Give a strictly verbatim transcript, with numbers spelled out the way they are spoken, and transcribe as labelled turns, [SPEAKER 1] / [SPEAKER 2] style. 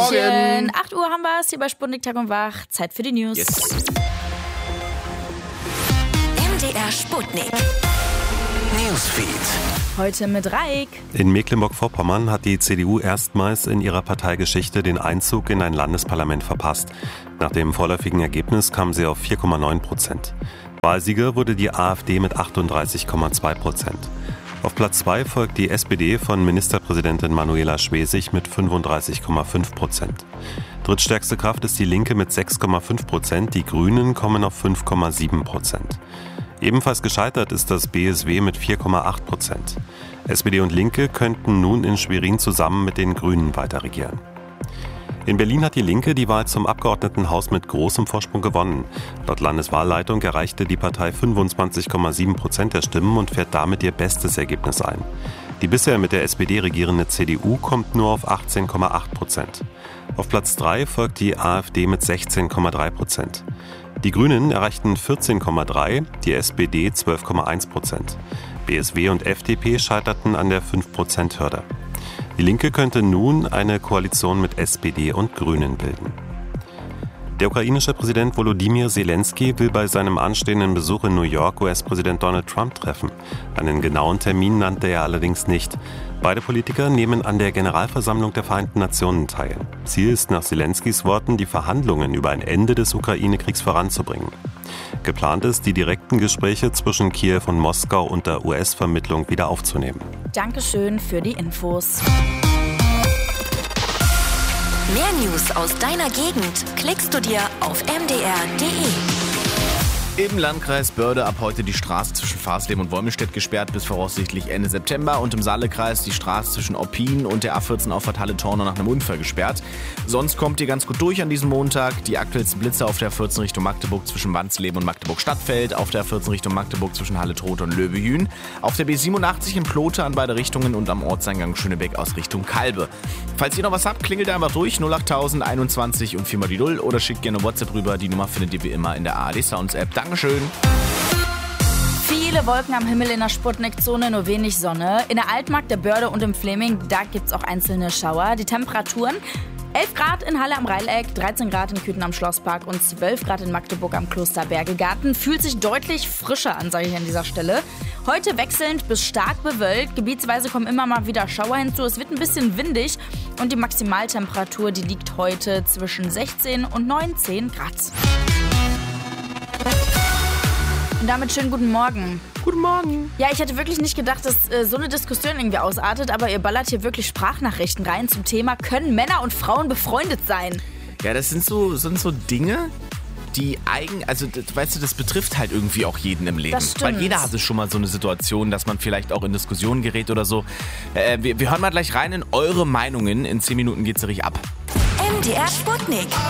[SPEAKER 1] Morgen.
[SPEAKER 2] acht Uhr haben wir es hier bei Sputnik Tag und Wach. Zeit für die News.
[SPEAKER 1] Yes.
[SPEAKER 3] M D R Sputnik Newsfeed.
[SPEAKER 2] Heute mit Raik.
[SPEAKER 4] In Mecklenburg-Vorpommern hat die C D U erstmals in ihrer Parteigeschichte den Einzug in ein Landesparlament verpasst. Nach dem vorläufigen Ergebnis kam sie auf vier Komma neun Prozent. Wahlsieger wurde die AfD mit achtunddreißig Komma zwei Prozent. Auf Platz zwei folgt die S P D von Ministerpräsidentin Manuela Schwesig mit fünfunddreißig Komma fünf Prozent. Drittstärkste Kraft ist die Linke mit sechs Komma fünf Prozent, die Grünen kommen auf fünf Komma sieben Prozent. Ebenfalls gescheitert ist das B S W mit vier Komma acht Prozent. S P D und Linke könnten nun in Schwerin zusammen mit den Grünen weiterregieren. In Berlin hat die Linke die Wahl zum Abgeordnetenhaus mit großem Vorsprung gewonnen. Laut Landeswahlleitung erreichte die Partei fünfundzwanzig Komma sieben Prozent der Stimmen und fährt damit ihr bestes Ergebnis ein. Die bisher mit der S P D regierende C D U kommt nur auf achtzehn Komma acht Prozent. Auf Platz drei folgt die AfD mit sechzehn Komma drei Prozent. Die Grünen erreichten vierzehn Komma drei, die S P D zwölf Komma eins Prozent. B S W und F D P scheiterten an der fünf Prozent Hürde. Die Linke könnte nun eine Koalition mit S P D und Grünen bilden. Der ukrainische Präsident Volodymyr Zelensky will bei seinem anstehenden Besuch in New York U S-Präsident Donald Trump treffen. Einen genauen Termin nannte er allerdings nicht. Beide Politiker nehmen an der Generalversammlung der Vereinten Nationen teil. Ziel ist nach Zelenskys Worten, die Verhandlungen über ein Ende des Ukraine-Kriegs voranzubringen. Geplant ist, die direkten Gespräche zwischen Kiew und Moskau unter U S-Vermittlung wieder aufzunehmen.
[SPEAKER 2] Dankeschön für die Infos.
[SPEAKER 3] Mehr News aus deiner Gegend klickst du dir auf m d r punkt d e.
[SPEAKER 1] Im Landkreis Börde ab heute die Straße zwischen Farsleben und Wolmirstedt gesperrt bis voraussichtlich Ende September und im Saalekreis die Straße zwischen Oppin und der A vierzehn auf Halle-Tornau nach einem Unfall gesperrt. Sonst kommt ihr ganz gut durch an diesem Montag. Die aktuellsten Blitzer auf der A vierzehn Richtung Magdeburg zwischen Wansleben und Magdeburg-Stadtfeld, auf der A vierzehn Richtung Magdeburg zwischen Halle-Trothe und Löbehühn, auf der B siebenundachtzig in Plote an beide Richtungen und am Ortseingang Schönebeck aus Richtung Kalbe. Falls ihr noch was habt, klingelt einfach durch null acht tausend einundzwanzig und viermal die null oder schickt gerne WhatsApp rüber. Die Nummer findet ihr wie immer in der A R D Sounds App. Dankeschön.
[SPEAKER 2] Viele Wolken am Himmel in der Sputnik-Zone, nur wenig Sonne. In der Altmark, der Börde und im Fleming, da gibt's auch einzelne Schauer. Die Temperaturen: elf Grad in Halle am Rheileck, dreizehn Grad in Küten am Schlosspark und zwölf Grad in Magdeburg am Klosterbergegarten. Fühlt sich deutlich frischer an, sage ich an dieser Stelle. Heute wechselnd bis stark bewölkt. Gebietsweise kommen immer mal wieder Schauer hinzu. Es wird ein bisschen windig und die Maximaltemperatur, die liegt heute zwischen sechzehn und neunzehn Grad. Und damit schönen guten Morgen.
[SPEAKER 1] Guten Morgen.
[SPEAKER 2] Ja, ich hätte wirklich nicht gedacht, dass äh, so eine Diskussion irgendwie ausartet, aber ihr ballert hier wirklich Sprachnachrichten rein zum Thema, können Männer und Frauen befreundet sein?
[SPEAKER 1] Ja, das sind so, sind so Dinge, die eigen, also das, weißt du, das betrifft halt irgendwie auch jeden im Leben.
[SPEAKER 2] Das stimmt.
[SPEAKER 1] Weil jeder hatte schon mal so eine Situation, dass man vielleicht auch in Diskussionen gerät oder so. Äh, wir, wir hören mal gleich rein in eure Meinungen. In zehn Minuten geht's richtig ab.
[SPEAKER 3] M D R Sputnik.